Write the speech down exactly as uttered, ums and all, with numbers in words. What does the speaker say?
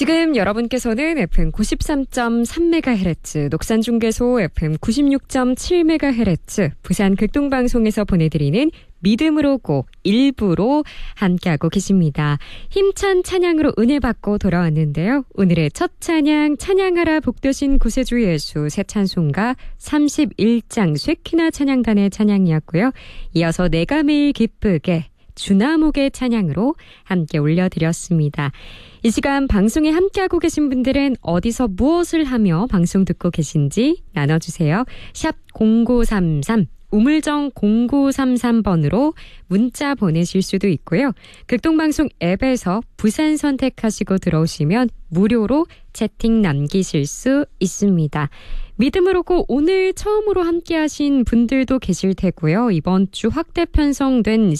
지금 여러분께서는 에프엠 구십삼 점 삼 메가헤르츠, 녹산중계소 에프엠 구십육 점 칠 메가헤르츠, 부산 극동방송에서 보내드리는 믿음으로 고 일부로 함께하고 계십니다. 힘찬 찬양으로 은혜 받고 돌아왔는데요. 오늘의 첫 찬양, 찬양하라 복되신 구세주 예수 새 찬송가 삼십일 장 쉐키나 찬양단의 찬양이었고요. 이어서 내가 매일 기쁘게 주나목의 찬양으로 함께 올려드렸습니다. 이 시간 방송에 함께하고 계신 분들은 어디서 무엇을 하며 방송 듣고 계신지 나눠주세요. 샵 공구삼삼, 우물정 공구삼삼 번으로 문자 보내실 수도 있고요. 극동방송 앱에서 부산 선택하시고 들어오시면 무료로 채팅 남기실 수 있습니다. 믿음으로 고 오늘 처음으로 함께하신 분들도 계실 테고요. 이번 주 확대 편성된